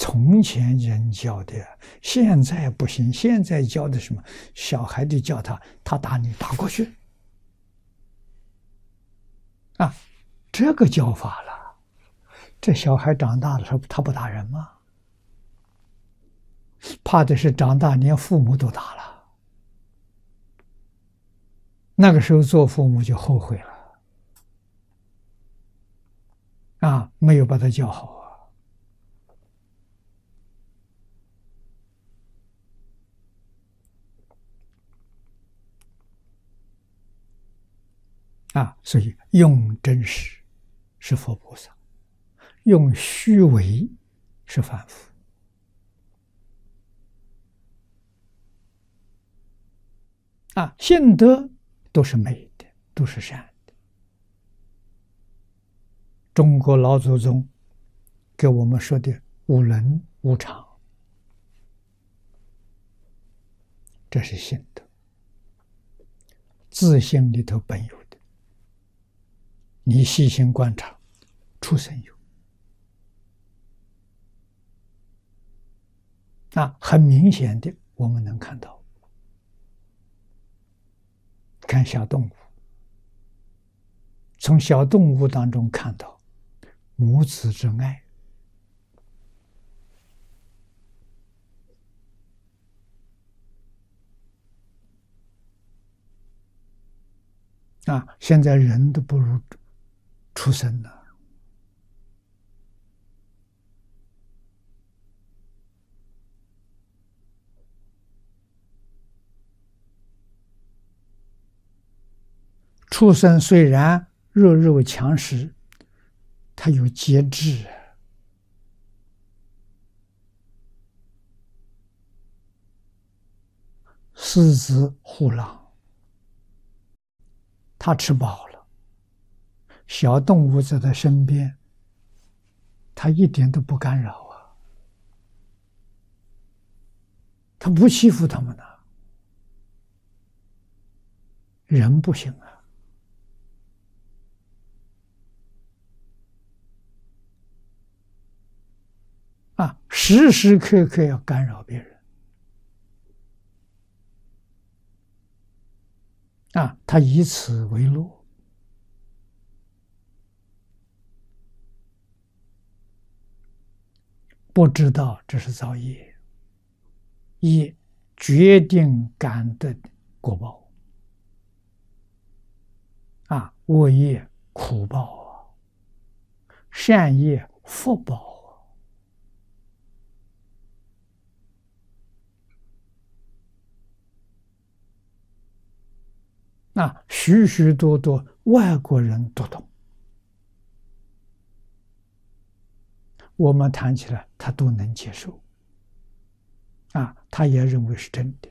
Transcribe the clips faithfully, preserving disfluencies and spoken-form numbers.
从前人教的，现在不行。现在教的什么？小孩就教他，他打你打过去。啊，这个教法了，这小孩长大了，他他不打人吗？怕的是长大连父母都打了，那个时候做父母就后悔了，啊，没有把他教好啊，啊，所以用真实是佛菩萨，用虚伪是凡夫。啊，性德都是美的，都是善的。中国老祖宗给我们说的无能无常，这是性德，自性里头本有的。你细心观察，畜生有。啊，很明显的，我们能看到。看小动物，从小动物当中看到母子之爱。啊，现在人都不如畜生了。畜生虽然弱肉强食，他有节制。狮子、虎狼，他吃饱了，小动物在他身边，他一点都不干扰啊，他不欺负他们呢。人不行啊。啊，时时刻刻要干扰别人。啊，他以此为乐。不知道这是造业，业决定感得果报。啊，恶业苦报啊，善业福报。啊，许许多多外国人都懂，我们谈起来他都能接受，啊，他也认为是真的。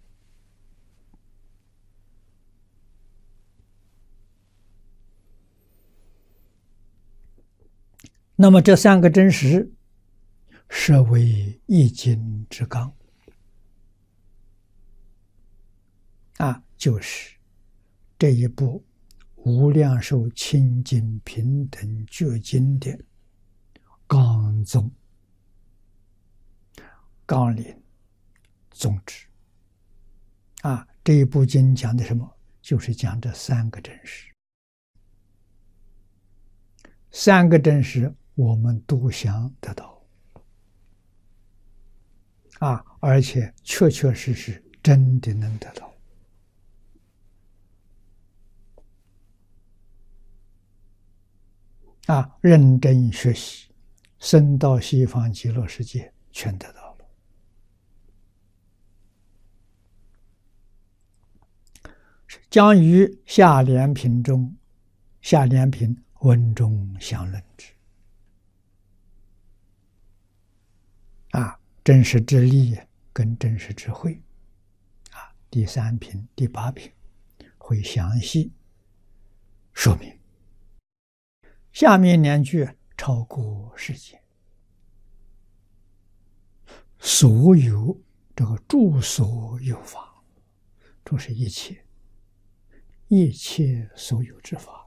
那么这三个真实，设为一经之纲，啊，就是这一部无量寿清净平等觉经的纲宗、纲领、宗旨。啊，这一部经讲的什么？就是讲这三个真实。三个真实，我们都想得到。啊，而且确确实实真的能得到。啊，认真学习，升到西方极乐世界，全得到了。将于下联品中，下联品文中详论之。啊，真实之力跟真实智慧，啊，第三品、第八品会详细说明。下面两句超过世界，所有这个诸所有法，这是一切，一切所有之法。